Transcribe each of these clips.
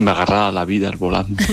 Me agarraba la vida el volante.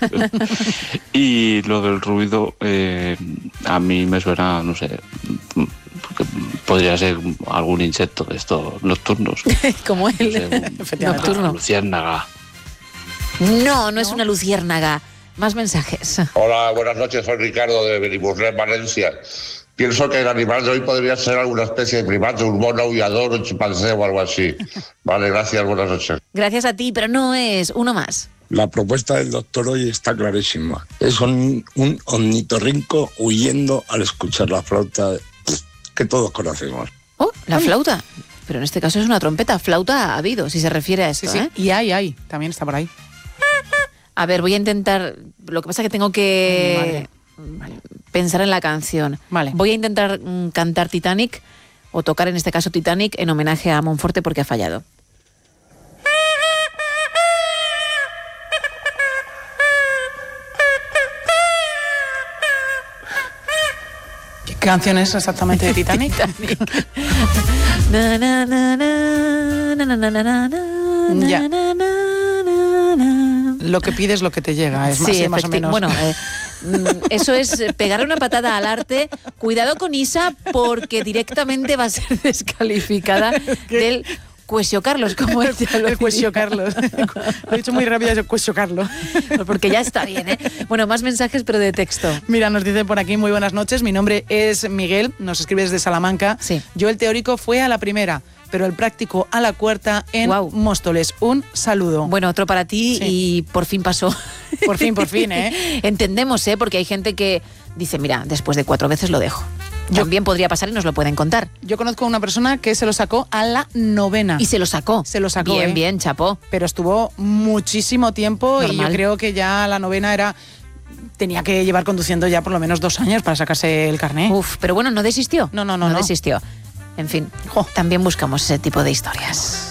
Y lo del ruido, a mí me suena, no sé, podría ser algún insecto de estos nocturnos. Como él, no sé, nocturno. Luciérnaga. No es una luciérnaga. Más mensajes. Hola, buenas noches, soy Ricardo de Benimuslem, Valencia. Pienso que el animal de hoy podría ser alguna especie de primate, un mono aullador, un chimpancé o algo así. Vale, gracias, buenas noches. Gracias a ti, pero no es uno más. La propuesta del doctor hoy está clarísima. Es un ornitorrinco huyendo al escuchar la flauta que todos conocemos. Oh, la flauta. Pero en este caso es una trompeta. Flauta ha habido, si se refiere a esto, Sí, ¿eh? y hay, también está por ahí. A ver, voy a intentar... Lo que pasa es que tengo que pensar en la canción. Vale. Voy a intentar cantar Titanic, o tocar en este caso Titanic, en homenaje a Monforte porque ha fallado. ¿Qué canción es exactamente de Titanic? Na, na, na, na, na, na, na, na, na, Ya. na, na, na, na. Lo que pides, lo que te llega. Es Sí, más o menos. Bueno, eso es pegar una patada al arte. Cuidado con Isa, porque directamente va a ser descalificada del Cuesio Carlos, como ella lo el Cuesio diría. Carlos. Lo he dicho muy rápido, es el Cuesio Carlos. Porque ya está bien, ¿eh? Bueno, más mensajes, pero de texto. Mira, nos dice por aquí, muy buenas noches, mi nombre es Miguel, nos escribe desde Salamanca. Sí. Yo el teórico fue a la primera, pero el práctico a la cuarta en Móstoles. Un saludo. Bueno, otro para ti y por fin pasó. Por fin, ¿eh? Entendemos, ¿eh? Porque hay gente que dice, mira, después de 4 veces lo dejo. También podría pasar y nos lo pueden contar. Yo conozco a una persona que se lo sacó a la 9ª. Y se lo sacó. Se lo sacó, Bien, ¿eh? bien, chapó. Pero estuvo muchísimo tiempo. Normal. Y yo creo que ya la 9ª tenía que llevar conduciendo ya por lo menos 2 años para sacarse el carné. Uf, pero bueno, no desistió. No. No desistió. En fin, también buscamos ese tipo de historias.